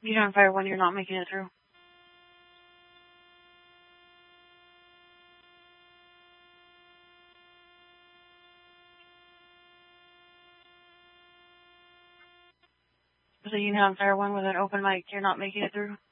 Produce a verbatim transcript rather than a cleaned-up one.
You're on fire when you're not making it through. So you can have fire one with an open mic, you're not making it through.